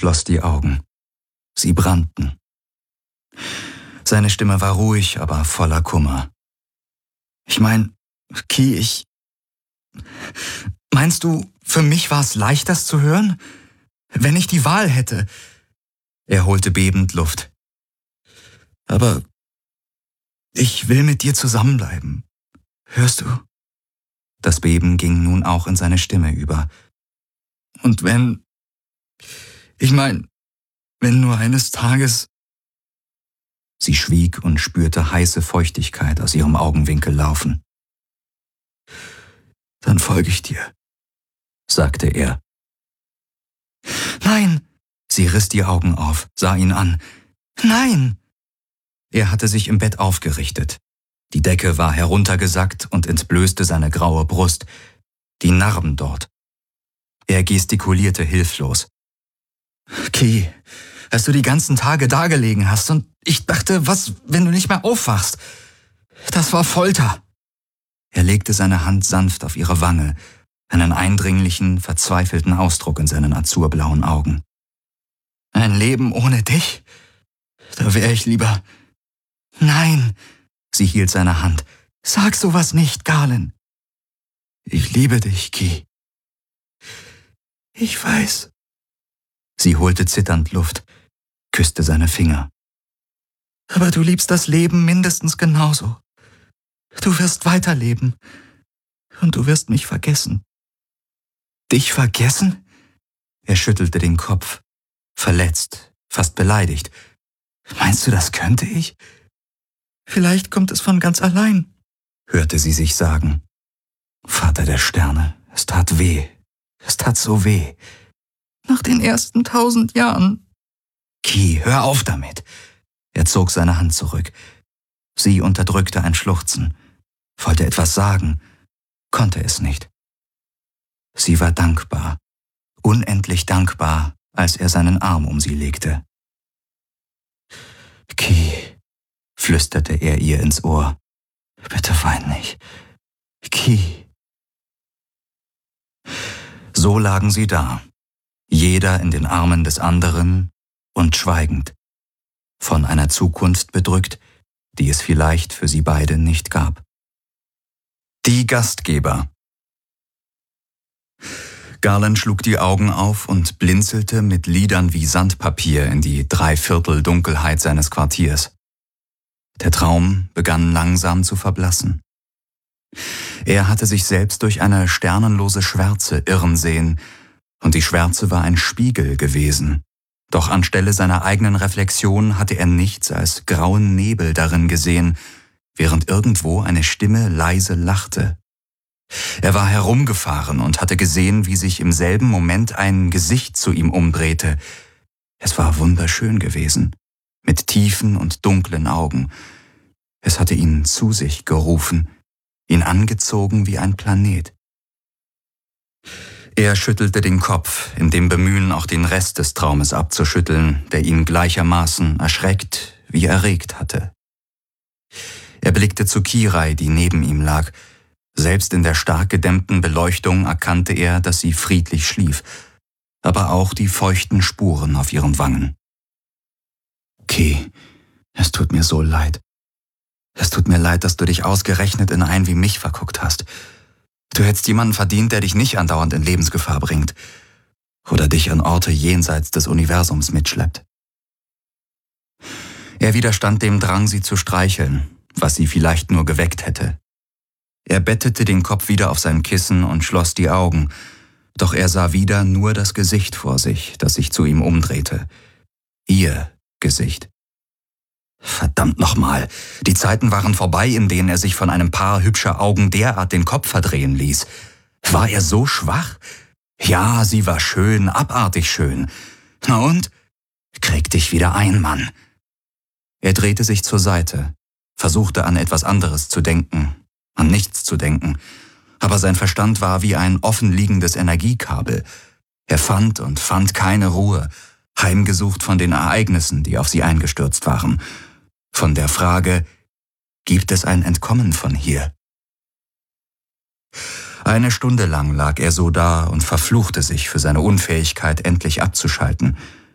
schloss die Augen. Sie brannten. Seine Stimme war ruhig, aber voller Kummer. Ich meine, Ki, Meinst du, für mich war es leicht, das zu hören? Wenn ich die Wahl hätte. Er holte bebend Luft. Aber ich will mit dir zusammenbleiben. Hörst du? Das Beben ging nun auch in seine Stimme über. Und wenn nur eines Tages... Sie schwieg und spürte heiße Feuchtigkeit aus ihrem Augenwinkel laufen. Dann folge ich dir, sagte er. Nein! Sie riss die Augen auf, sah ihn an. Nein! Er hatte sich im Bett aufgerichtet. Die Decke war heruntergesackt und entblößte seine graue Brust, die Narben dort. Er gestikulierte hilflos. Ki, als du die ganzen Tage dagelegen hast und ich dachte, was, wenn du nicht mehr aufwachst? Das war Folter. Er legte seine Hand sanft auf ihre Wange, einen eindringlichen, verzweifelten Ausdruck in seinen azurblauen Augen. Ein Leben ohne dich? Da wäre ich lieber... Nein, sie hielt seine Hand. Sag sowas nicht, Galen. Ich liebe dich, Ki. Ich weiß. Sie holte zitternd Luft, küsste seine Finger. Aber du liebst das Leben mindestens genauso. Du wirst weiterleben und du wirst mich vergessen. Dich vergessen? Er schüttelte den Kopf, verletzt, fast beleidigt. Meinst du, das könnte ich? Vielleicht kommt es von ganz allein, hörte sie sich sagen. Vater der Sterne, es tat weh. Es tat so weh. Nach den ersten 1000 Jahren. Ki, hör auf damit. Er zog seine Hand zurück. Sie unterdrückte ein Schluchzen, wollte etwas sagen, konnte es nicht. Sie war dankbar, unendlich dankbar, als er seinen Arm um sie legte. Ki, flüsterte er ihr ins Ohr, bitte wein nicht. Ki. So lagen sie da, jeder in den Armen des anderen und schweigend, von einer Zukunft bedrückt, die es vielleicht für sie beide nicht gab. Die Gastgeber. Garland schlug die Augen auf und blinzelte mit Lidern wie Sandpapier in die 3/4 Dunkelheit seines Quartiers. Der Traum begann langsam zu verblassen. Er hatte sich selbst durch eine sternenlose Schwärze irren sehen, und die Schwärze war ein Spiegel gewesen. Doch anstelle seiner eigenen Reflexion hatte er nichts als grauen Nebel darin gesehen, während irgendwo eine Stimme leise lachte. Er war herumgefahren und hatte gesehen, wie sich im selben Moment ein Gesicht zu ihm umdrehte. Es war wunderschön gewesen, mit tiefen und dunklen Augen. Es hatte ihn zu sich gerufen, ihn angezogen wie ein Planet. Er schüttelte den Kopf, in dem Bemühen, auch den Rest des Traumes abzuschütteln, der ihn gleichermaßen erschreckt wie erregt hatte. Er blickte zu Kirai, die neben ihm lag. Selbst in der stark gedämmten Beleuchtung erkannte er, dass sie friedlich schlief, aber auch die feuchten Spuren auf ihren Wangen. Ki, es tut mir so leid. Es tut mir leid, dass du dich ausgerechnet in einen wie mich verguckt hast. Du hättest jemanden verdient, der dich nicht andauernd in Lebensgefahr bringt oder dich an Orte jenseits des Universums mitschleppt. Er widerstand dem Drang, sie zu streicheln, was sie vielleicht nur geweckt hätte. Er bettete den Kopf wieder auf sein Kissen und schloss die Augen, doch er sah wieder nur das Gesicht vor sich, das sich zu ihm umdrehte. Ihr Gesicht. Verdammt nochmal, die Zeiten waren vorbei, in denen er sich von einem Paar hübscher Augen derart den Kopf verdrehen ließ. War er so schwach? Ja, sie war schön, abartig schön. Na und? Krieg dich wieder ein, Mann. Er drehte sich zur Seite, versuchte an etwas anderes zu denken, an nichts zu denken, aber sein Verstand war wie ein offenliegendes Energiekabel. Er fand und fand keine Ruhe, heimgesucht von den Ereignissen, die auf sie eingestürzt waren. Von der Frage, gibt es ein Entkommen von hier? Eine Stunde lang lag er so da und verfluchte sich für seine Unfähigkeit, endlich abzuschalten.